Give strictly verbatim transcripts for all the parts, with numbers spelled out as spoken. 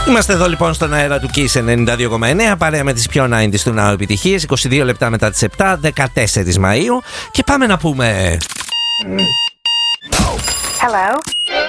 Είμαστε εδώ λοιπόν στον αέρα του Kiss ενενήντα δύο κόμμα εννέα, παρέα με τις πιο ενενήντα του Now επιτυχίες. είκοσι δύο λεπτά μετά τις επτά, δεκατέσσερις Μαΐου. Και πάμε να πούμε... Hello.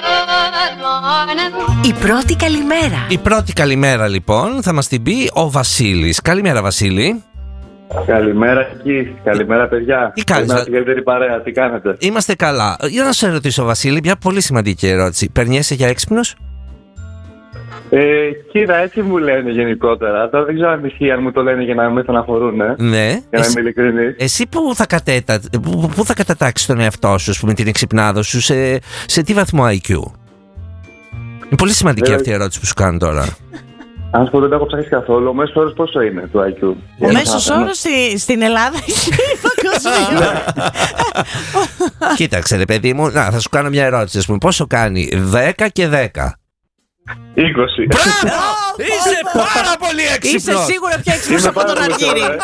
Η πρώτη καλημέρα. Η πρώτη καλημέρα λοιπόν θα μας την πει ο Βασίλης. Καλημέρα Βασίλη. Καλημέρα εκεί, καλημέρα παιδιά. Τι κάνεις? Καλημέρα στην καλύτερη παρέα, τι κάνετε? Είμαστε καλά. Για να σε ρωτήσω Βασίλη, μια πολύ σημαντική ερώτηση. Περνιέσαι για έξυπνος? Ε, κοίτα, έτσι μου λένε γενικότερα. Τώρα δεν ξέρω αν ισχύει, αν μου το λένε για να με στεναχωρούν, ε. Ναι. Για να Εσύ, είμαι ειλικρινής. εσύ που θα, κατέτα, που, που θα κατατάξεις τον εαυτό σου, με την εξυπνάδα σου, σε, σε τι βαθμό άι κιου? Είναι πολύ σημαντική ε, αυτή η ερώτηση που σου κάνω τώρα. Αν σου πω, δεν το έχω ψάξει καθόλου. Ο μέσος όρος πόσο είναι του άι κιου? Ο μέσος όρος στη, στην Ελλάδα είναι παγκοσμίως. Κοίταξε ρε παιδί μου, να, θα σου κάνω μια ερώτηση. Ας πούμε, πόσο κάνει δέκα και δέκα? είκοσι. Μπράβο! Είσαι πάρα πολύ έξυπνος. Είσαι σίγουρα πιο έξυπνος Είμαι από πάρα τον πολύ Αργύρι. καλά, ε.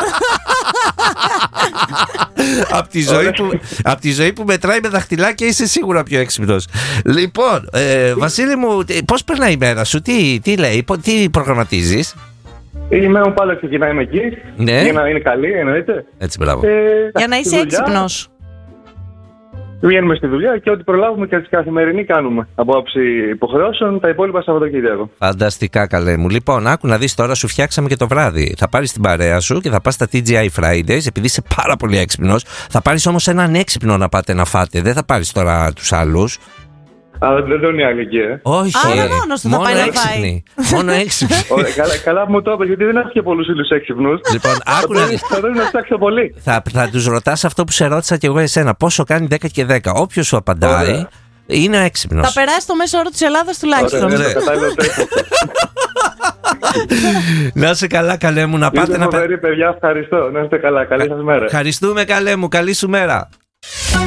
Από τη, ζωή που, απ' τη ζωή που μετράει με δαχτυλάκια είσαι σίγουρα πιο έξυπνος. Λοιπόν, ε, Βασίλη μου, πώς περνάει η μέρα σου, τι, τι λέει, τι προγραμματίζεις? Η μέρα μου πάλι ξεκινάει με εκεί. Ναι. Για να είναι καλή, εννοείται. Έτσι, μπράβο. Ε, Για να στη είσαι δουλειά, έξυπνος. Βγαίνουμε στη δουλειά και ό,τι προλάβουμε και καθημερινή κάνουμε. Από άψη υποχρεώσεων, τα υπόλοιπα Σαββατοκύριακο. Φανταστικά καλέ μου. Λοιπόν, άκου να δεις, τώρα σου φτιάξαμε και το βράδυ. Θα πάρεις την παρέα σου και θα πας στα τι τζι άι Fridays, επειδή είσαι πάρα πολύ έξυπνος. Θα πάρεις όμως έναν έξυπνο να πάτε να φάτε. Δεν θα πάρεις τώρα τους άλλους. Αλλά δεν τον είναι άλλη εκεί, ε. Όχι, Α, ε, ναι, μόνος του θα μόνο πάει να έξυπνοι. Μόνο έξυπνοι. Ωραία, καλά, καλά που μου το είπες, γιατί δεν έχω και πολλούς φίλους έξυπνους. Λοιπόν, άκου να δεις. Θα πρέπει να ψάξω πολύ. Θα, θα τους ρωτάς αυτό που σε ρώτησα και εγώ εσένα. Πόσο κάνει δέκα και δέκα? Όποιος σου απαντάει Ωραία. είναι έξυπνος. Θα περάσει το μέσο όρο της Ελλάδας τουλάχιστον. Ωραία, Ναι. είναι το κατάλληλο τέστο. Να είσαι καλά καλέ μου, να πάτε Είστε να... φοβεροί παιδιά, ευχαριστώ. Να είστε καλά, καλή σας μέρα. Ευχαριστούμε καλέ μου, καλή σου μέρα.